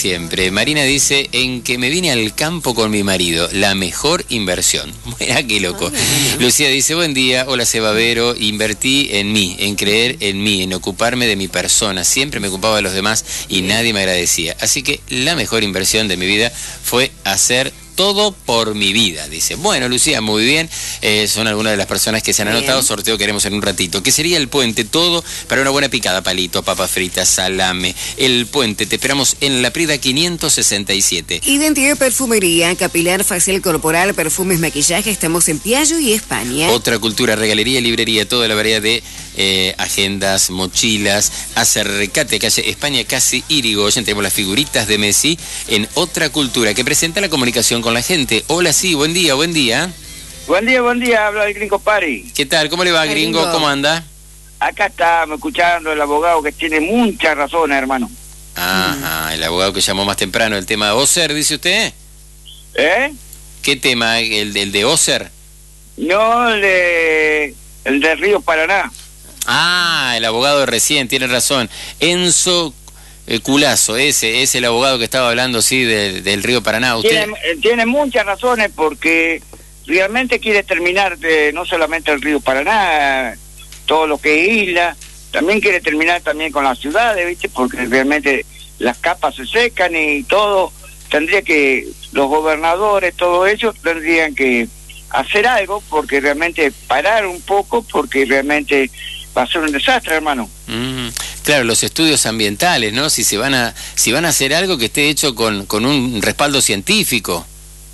siempre. Marina dice, en que me vine al campo con mi marido, la mejor inversión. Mirá qué loco. Lucía dice, buen día, hola Sebavero, invertí en mí, en creer en mí, en ocuparme de mi persona. Siempre me ocupaba de los demás y nadie me agradecía. Así que la mejor inversión de mi vida fue hacer todo por mi vida, dice. Bueno, Lucía, muy bien. Son algunas de las personas que se han anotado. Sorteo que haremos en un ratito. ¿Qué sería el puente? Todo para una buena picada, palito, papas fritas, salame. El puente, te esperamos en La Prida 567. Identidad Perfumería, capilar, facial corporal, perfumes, maquillaje. Estamos en Piaggio y España. Otra Cultura, regalería, librería, toda la variedad de agendas, mochilas, Acercate, calle España, casi Irigoyen. Tenemos las figuritas de Messi en Otra Cultura, que presenta la comunicación con la gente. Hola, sí, buen día, buen día. Buen día, habla el Gringo Pari. ¿Qué tal? ¿Cómo le va, Gringo? ¿Cómo anda? Acá estamos escuchando el abogado que tiene muchas razones, hermano. Ajá, el abogado que llamó más temprano, el tema de Oser, dice usted. ¿Qué tema? ¿El de Oser? No, el de Río Paraná. Ah, el abogado de recién, tiene razón. Enzo Culazo, ese es el abogado que estaba hablando, sí, del Río Paraná. ¿Usted? Tiene muchas razones porque realmente quiere terminar no solamente el Río Paraná, todo lo que es isla, también quiere terminar también con las ciudades, ¿viste? Porque realmente las capas se secan y todo, tendría que, los gobernadores, todo ellos tendrían que hacer algo porque realmente parar un poco porque realmente va a ser un desastre, hermano. Claro, los estudios ambientales, ¿no? Si van a hacer algo que esté hecho con un respaldo científico.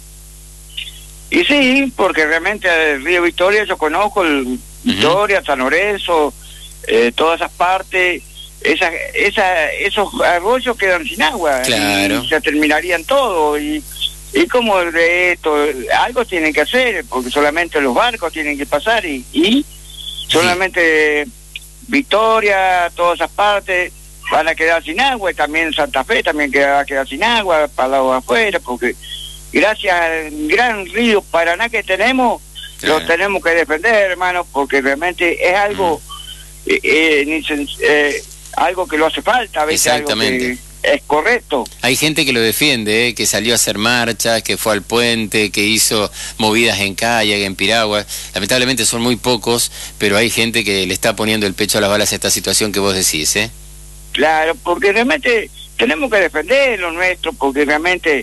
Y sí, porque realmente el río Victoria, yo conozco el Victoria, San Lorenzo, todas esas partes, esos arroyos quedan sin agua. Claro. Y se terminarían todo. Y como de esto, algo tienen que hacer, porque solamente los barcos tienen que pasar y solamente Victoria, todas esas partes van a quedar sin agua, y también Santa Fe también va a quedar sin agua para los afuera, porque gracias al gran río Paraná que tenemos, lo tenemos que defender, hermano, porque realmente es algo algo que lo hace falta, ¿ves? Exactamente. Algo que es correcto. Hay gente que lo defiende, que salió a hacer marchas, que fue al puente, que hizo movidas en kayak, en piragua. Lamentablemente son muy pocos, pero hay gente que le está poniendo el pecho a las balas a esta situación que vos decís, ¿eh? Claro, porque realmente tenemos que defender lo nuestro, porque realmente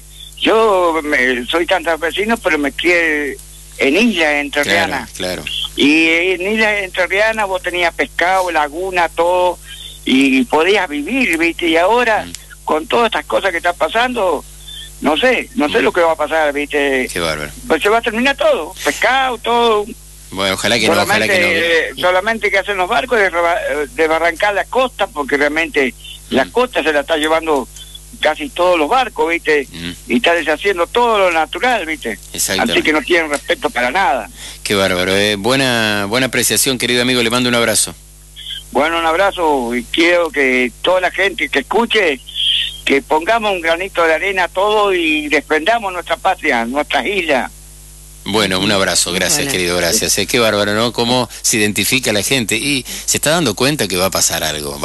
yo soy santafesino, pero me crié en Isla Entrerriana. Claro. Y en Isla Entrerriana vos tenías pescado, laguna, todo, y podías vivir, ¿viste? Y ahora, con todas estas cosas que están pasando, no sé lo que va a pasar, ¿viste? Qué bárbaro. Pues se va a terminar todo, pescado, todo. Bueno, ojalá que no. Solamente que hacen los barcos de barrancar la costa, porque realmente la costa se la está llevando casi todos los barcos, ¿viste? Y está deshaciendo todo lo natural, ¿viste? Así que no tienen respeto para nada. Qué bárbaro, buena apreciación, querido amigo, le mando un abrazo. Bueno, un abrazo, y quiero que toda la gente que escuche, que pongamos un granito de arena a todo y defendamos nuestra patria, nuestras islas. Bueno, un abrazo, gracias, querido, gracias. Qué bárbaro, ¿no? Cómo se identifica la gente y se está dando cuenta que va a pasar algo,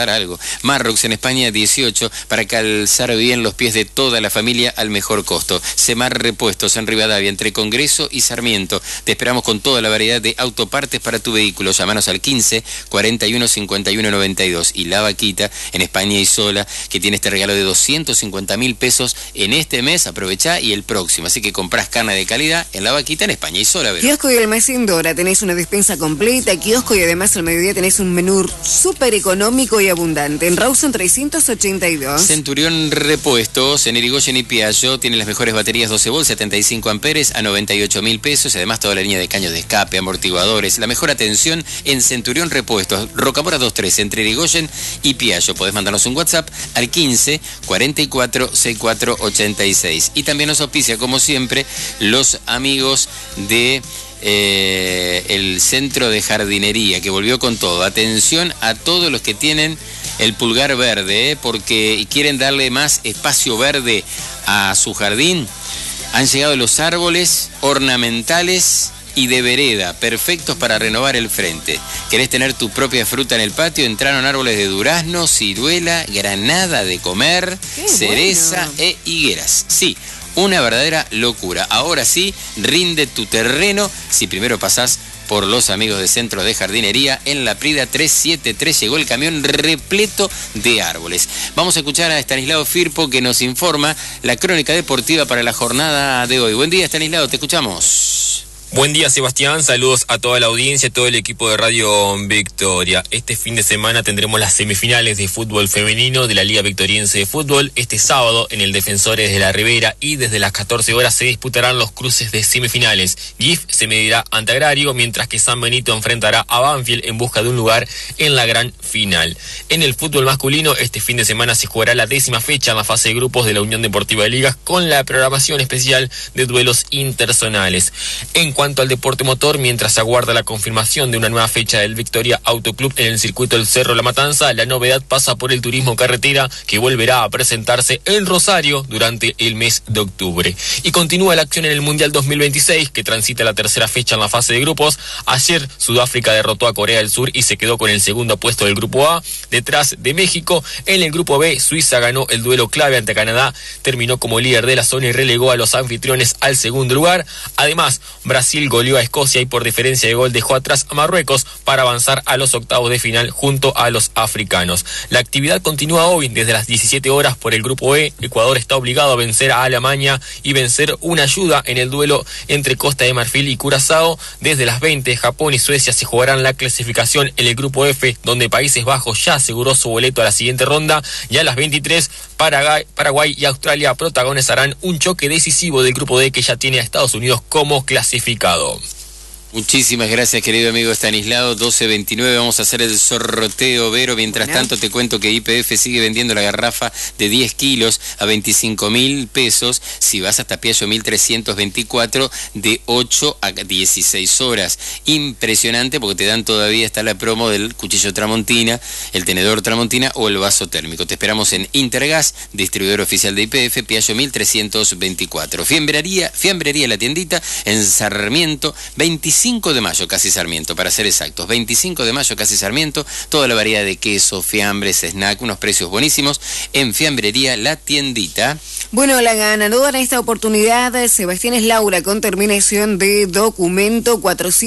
Marrox en España 18, para calzar bien los pies de toda la familia al mejor costo. Semar Repuestos en Rivadavia, entre Congreso y Sarmiento. Te esperamos con toda la variedad de autopartes para tu vehículo. Llámanos al 15 41 51 92. Y La Vaquita en España y Sola, que tiene este regalo de 250.000 pesos en este mes. Aprovechá y el próximo. Así que comprás carne de calidad en La Vaquita en España y Sola. Kiosco y Almacén Dora, tenés una despensa completa, kiosco, y además al mediodía tenés un menú súper económico y abundante. En Rawson 382. Centurión Repuestos en Irigoyen y Piaggio tiene las mejores baterías 12 volt, 75 amperes a 98.000 pesos. Y además toda la línea de caños de escape, amortiguadores. La mejor atención en Centurión Repuestos, Rocamora 23, entre Irigoyen y Piaggio. Podés mandarnos un WhatsApp al 15 44 64 86. Y también nos auspicia, como siempre, los amigos de el centro de jardinería, que volvió con todo. Atención a todos los que tienen el pulgar verde, porque quieren darle más espacio verde a su jardín. Han llegado los árboles ornamentales y de vereda, perfectos para renovar el frente. ¿Querés tener tu propia fruta en el patio? Entraron árboles de durazno, ciruela, granada de comer, cereza e higueras. Sí, una verdadera locura. Ahora sí, rinde tu terreno si primero pasás por los amigos de Centro de Jardinería en La Prida 373. Llegó el camión repleto de árboles. Vamos a escuchar a Estanislao Firpo, que nos informa la crónica deportiva para la jornada de hoy. Buen día, Estanislao, te escuchamos. Buen día, Sebastián, saludos a toda la audiencia, a todo el equipo de Radio Victoria. Este fin de semana tendremos las semifinales de fútbol femenino de la Liga Victoriense de Fútbol. Este sábado en el Defensores de la Ribera, y desde las 14 horas se disputarán los cruces de semifinales. GIF se medirá ante Agrario, mientras que San Benito enfrentará a Banfield en busca de un lugar en la gran final. En el fútbol masculino, este fin de semana se jugará la 10ª fecha en la fase de grupos de la Unión Deportiva de Ligas, con la programación especial de duelos interzonales. En cuanto al deporte motor, mientras se aguarda la confirmación de una nueva fecha del Victoria Autoclub en el circuito del Cerro La Matanza, la novedad pasa por el turismo carretera, que volverá a presentarse en Rosario durante el mes de octubre. Y continúa la acción en el Mundial 2026, que transita la 3ª fecha en la fase de grupos. Ayer Sudáfrica derrotó a Corea del Sur y se quedó con el segundo puesto del grupo A, detrás de México. En el grupo B, Suiza ganó el duelo clave ante Canadá, terminó como líder de la zona y relegó a los anfitriones al segundo lugar. Además, Brasil goleó a Escocia y por diferencia de gol dejó atrás a Marruecos para avanzar a los octavos de final junto a los africanos. La actividad continúa hoy desde las 17 horas por el grupo E. Ecuador está obligado a vencer a Alemania y vencer una ayuda en el duelo entre Costa de Marfil y Curazao. Desde las 20, Japón y Suecia se jugarán la clasificación en el grupo F, donde Países Bajos ya aseguró su boleto a la siguiente ronda. Y a las 23, Paraguay y Australia protagonizarán un choque decisivo del grupo D, que ya tiene a Estados Unidos como clasificado. Muchísimas gracias, querido amigo Estanislao. 12:29, vamos a hacer el sorteo, Vero. Mientras tanto, te cuento que YPF sigue vendiendo la garrafa de 10 kilos a 25.000 pesos si vas hasta Piaggio 1324 de 8 a 16 horas. Impresionante, porque te dan todavía, está la promo del cuchillo Tramontina, el tenedor Tramontina o el vaso térmico. Te esperamos en Intergas, distribuidor oficial de YPF, Piaggio 1324. Fiambrería La Tiendita en Sarmiento 25 de mayo, casi Sarmiento, para ser exactos. 25 de mayo, casi Sarmiento. Toda la variedad de queso, fiambres, snack, unos precios buenísimos en Fiambrería La Tiendita. Bueno, la ganadora en esta oportunidad, Sebastián, es Laura, con terminación de documento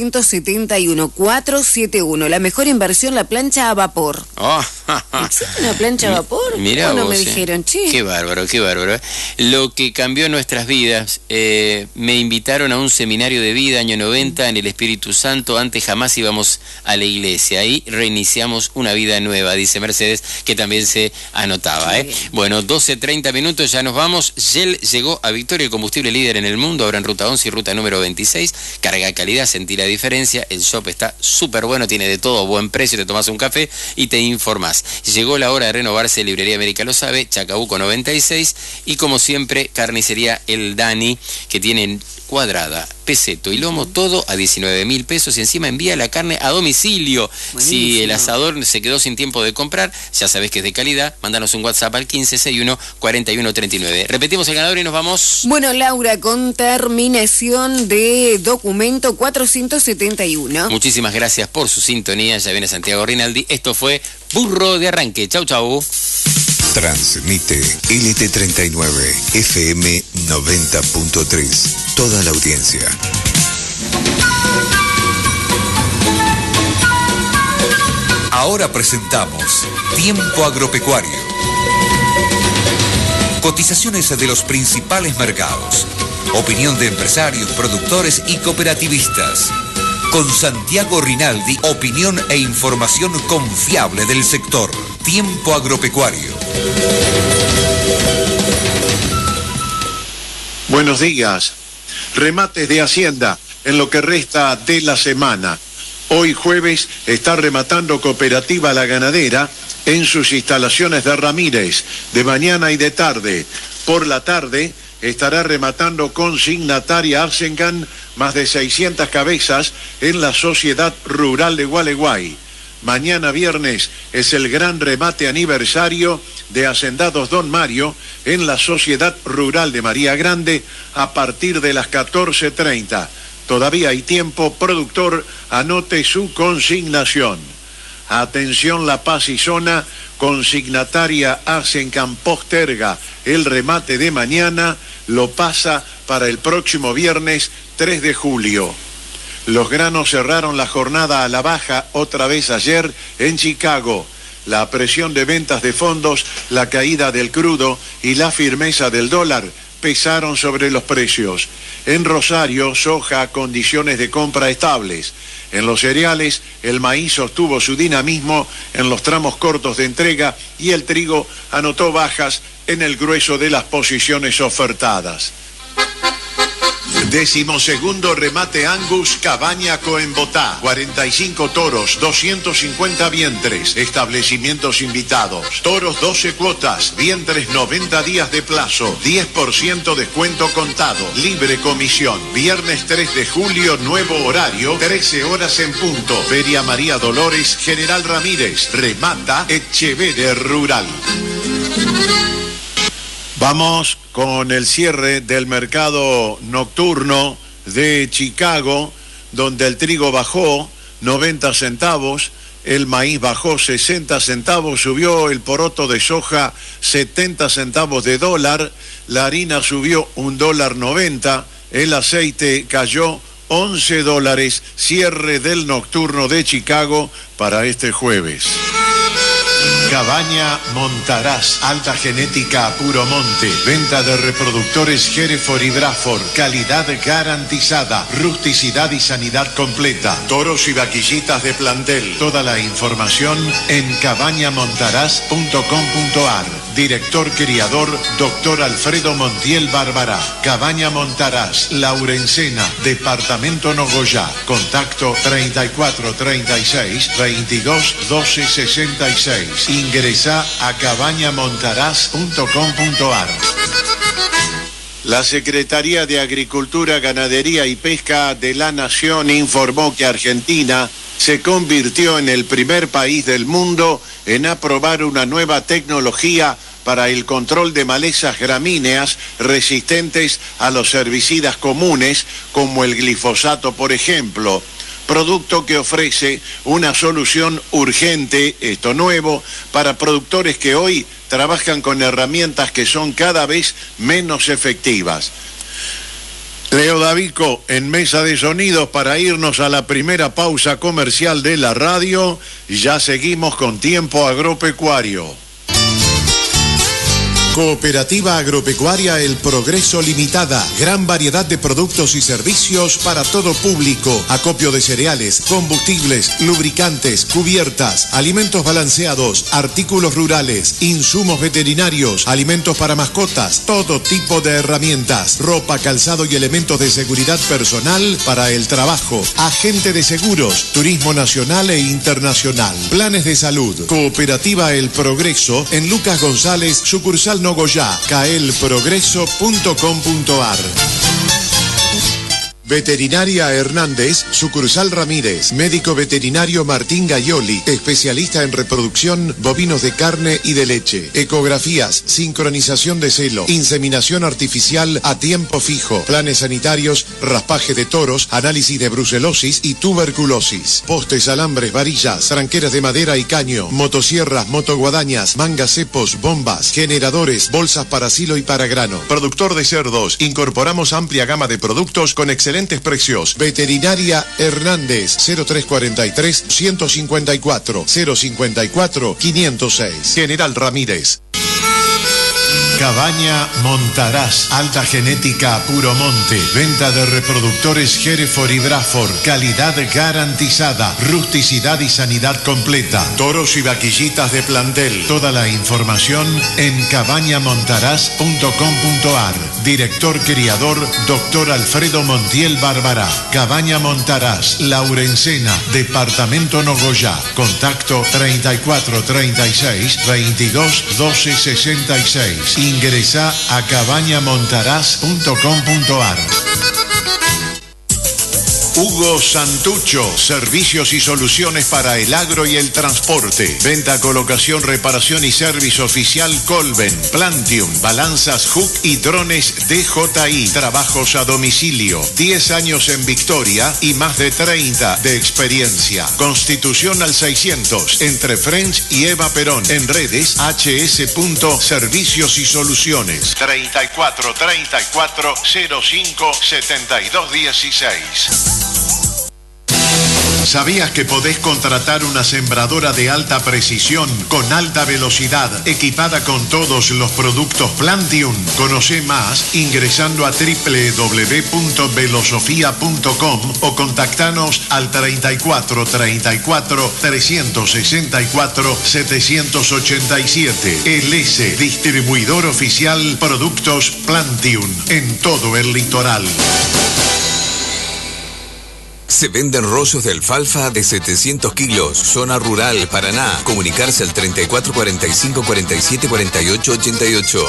471. La mejor inversión, la plancha a vapor. Oh. ¿Existe una plancha a vapor? Mirá no vos, me dijeron, che. Qué bárbaro, qué bárbaro. Lo que cambió nuestras vidas, me invitaron a un seminario de vida, año 90, en el Espíritu Santo. Antes jamás íbamos a la iglesia. Ahí reiniciamos una vida nueva, dice Mercedes, que también se anotaba. Bueno, 12:30 minutos, ya nos vamos. Shell llegó a Victoria, el combustible líder en el mundo, ahora en ruta 11 y ruta número 26. Carga calidad, sentí la diferencia. El shop está súper bueno, tiene de todo, buen precio, te tomas un café y te informás. Llegó la hora de renovarse, Librería América lo sabe, Chacabuco 96, y como siempre, Carnicería El Dani, que tienen cuadrada, peseto y lomo, todo a 19.000 pesos, y encima envía la carne a domicilio. Buenísimo. Si el asador se quedó sin tiempo de comprar, ya sabés que es de calidad, mándanos un WhatsApp al 1561-4139. Repetimos el ganador y nos vamos. Bueno, Laura, con terminación de documento 471. Muchísimas gracias por su sintonía. Ya viene Santiago Rinaldi. Esto fue Burro de Arranque. Chau, chau. Transmite LT39 FM 90.3. Toda la audiencia. Ahora presentamos Tiempo Agropecuario. Cotizaciones de los principales mercados. Opinión de empresarios, productores y cooperativistas. Con Santiago Rinaldi, opinión e información confiable del sector. Tiempo Agropecuario. Buenos días. Remates de Hacienda en lo que resta de la semana. Hoy jueves está rematando Cooperativa La Ganadera en sus instalaciones de Ramírez, de mañana y de tarde. Por la tarde estará rematando Consignataria Arsengan más de 600 cabezas en la Sociedad Rural de Gualeguay. Mañana viernes es el gran remate aniversario de Hacendados Don Mario en la Sociedad Rural de María Grande a partir de las 14:30. Todavía hay tiempo. Productor, anote su consignación. Atención, La Paz y zona, consignataria Asencan posterga el remate de mañana, lo pasa para el próximo viernes 3 de julio. Los granos cerraron la jornada a la baja otra vez ayer en Chicago. La presión de ventas de fondos, la caída del crudo y la firmeza del dólar pesaron sobre los precios. En Rosario, soja, condiciones de compra estables. En los cereales, el maíz sostuvo su dinamismo en los tramos cortos de entrega y el trigo anotó bajas en el grueso de las posiciones ofertadas. 12º remate Angus Cabaña Coembotá. 45 toros, 250 vientres. Establecimientos invitados. Toros 12 cuotas, vientres 90 días de plazo. 10% descuento contado. Libre comisión. Viernes 3 de julio, nuevo horario, 13 horas en punto. Feria María Dolores, General Ramírez. Remata Echeverría Rural. Vamos con el cierre del mercado nocturno de Chicago, donde el trigo bajó 90 centavos, el maíz bajó 60 centavos, subió el poroto de soja 70 centavos de dólar, la harina subió $1.90, el aceite cayó $11, cierre del nocturno de Chicago para este jueves. Cabaña Montaraz, alta genética puro monte, venta de reproductores Hereford y Braford, calidad garantizada, rusticidad y sanidad completa, toros y vaquillitas de plantel. Toda la información en cabañamontaraz.com.ar. Director criador, Dr. Alfredo Montiel Barbará. Cabaña Montaraz, Laurencena, Departamento Nogoyá. Contacto 34 36 22 12 66. Ingresá a cabañamontaraz.com.ar. La Secretaría de Agricultura, Ganadería y Pesca de la Nación informó que Argentina se convirtió en el primer país del mundo en aprobar una nueva tecnología para el control de malezas gramíneas resistentes a los herbicidas comunes, como el glifosato, por ejemplo. Producto que ofrece una solución urgente, esto nuevo, para productores que hoy trabajan con herramientas que son cada vez menos efectivas. Leo Davico en Mesa de Sonidos para irnos a la primera pausa comercial de la radio. Ya seguimos con Tiempo Agropecuario. Cooperativa Agropecuaria El Progreso Limitada. Gran variedad de productos y servicios para todo público. Acopio de cereales, combustibles, lubricantes, cubiertas, alimentos balanceados, artículos rurales, insumos veterinarios, alimentos para mascotas, todo tipo de herramientas, ropa, calzado y elementos de seguridad personal para el trabajo. Agente de seguros, turismo nacional e internacional. Planes de salud. Cooperativa El Progreso en Lucas González, sucursal Nogoyá, caelprogreso.com.ar. Veterinaria Hernández, sucursal Ramírez. Médico veterinario Martín Gaioli, especialista en reproducción bovinos de carne y de leche. Ecografías, sincronización de celo, inseminación artificial a tiempo fijo, planes sanitarios, raspaje de toros, análisis de brucelosis y tuberculosis. Postes, alambres, varillas, tranqueras de madera y caño, motosierras, motoguadañas, mangas, cepos, bombas, generadores, bolsas para silo y para grano. Productor de cerdos, incorporamos amplia gama de productos con excelentes precios. Veterinaria Hernández, 0343 154 054 506. General Ramírez. Cabaña Montaraz, alta genética puro monte, venta de reproductores Hereford y Braford, calidad garantizada, rusticidad y sanidad completa, toros y vaquillitas de plantel. Toda la información en cabañamontaraz.com.ar. Director criador, Dr. Alfredo Montiel Barbará. Cabaña Montaraz, Laurencena, Departamento Nogoyá. Contacto 34 36 22 12 66. Ingresa a cabañamontaraz.com.ar. Hugo Santucho, servicios y soluciones para el agro y el transporte. Venta, colocación, reparación y servicio oficial Colben, Plantium, balanzas Hook y drones DJI. Trabajos a domicilio. 10 años en Victoria y más de 30 de experiencia. Constitución al 600, entre French y Eva Perón. En redes hs.servicios y soluciones. 34 34 05 72 16. ¿Sabías que podés contratar una sembradora de alta precisión, con alta velocidad, equipada con todos los productos Plantium? Conoce más ingresando a www.velosofia.com o contactanos al 34 34 364 787. El S, distribuidor oficial Productos Plantium en todo el litoral. Se venden rollos de alfalfa de 700 kilos, zona rural, Paraná. Comunicarse al 34 45 47 48 88.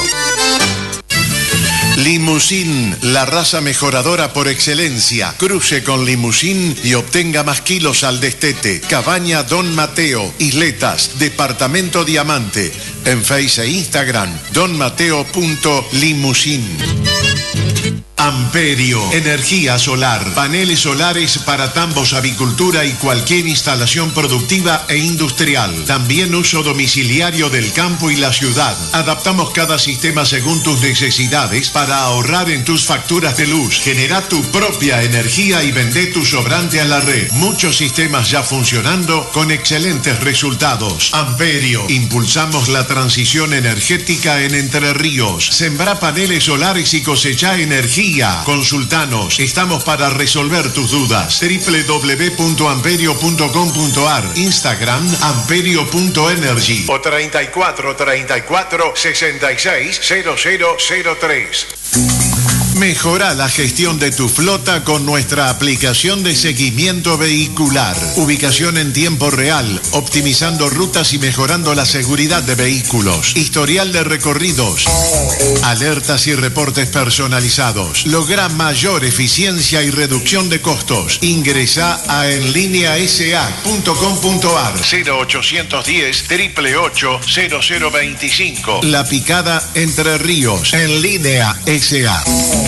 Limousin, la raza mejoradora por excelencia. Cruce con Limousin y obtenga más kilos al destete. Cabaña Don Mateo, Isletas, Departamento Diamante. En Face e Instagram, donmateo.limousin. Amperio, energía solar, paneles solares para tambos, avicultura y cualquier instalación productiva e industrial. También uso domiciliario del campo y la ciudad. Adaptamos cada sistema según tus necesidades para ahorrar en tus facturas de luz. Genera tu propia energía y vende tu sobrante a la red. Muchos sistemas ya funcionando con excelentes resultados. Amperio, impulsamos la transición energética en Entre Ríos. Sembra paneles solares y cosecha energía. Consultanos, estamos para resolver tus dudas. www.amperio.com.ar, Instagram amperio.energy o 34 34 66 0003. Mejora la gestión de tu flota con nuestra aplicación de seguimiento vehicular. Ubicación en tiempo real, optimizando rutas y mejorando la seguridad de vehículos. Historial de recorridos. Alertas y reportes personalizados. Logra mayor eficiencia y reducción de costos. Ingresa a enlineasa.com.ar 0810 888 0025. La Picada, Entre Ríos. En Línea SA.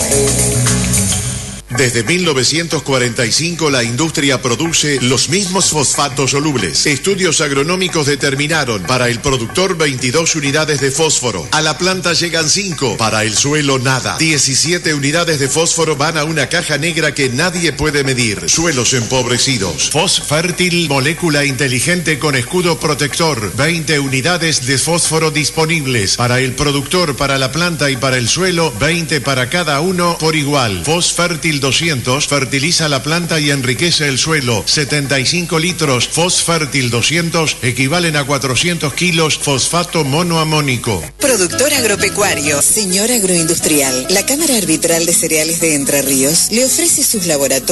Desde 1945 la industria produce los mismos fosfatos solubles. Estudios agronómicos determinaron para el productor 22 unidades de fósforo. A la planta llegan 5, para el suelo nada. 17 unidades de fósforo van a una caja negra que nadie puede medir. Suelos empobrecidos. Fosfértil, molécula inteligente con escudo protector. 20 unidades de fósforo disponibles. Para el productor, para la planta y para el suelo, 20 para cada uno por igual. Fosfértil 200 fertiliza la planta y enriquece el suelo. 75 litros Fosfértil 200 equivalen a 400 kilos fosfato monoamónico. Productor agropecuario, señor agroindustrial. La Cámara Arbitral de Cereales de Entre Ríos le ofrece sus laboratorios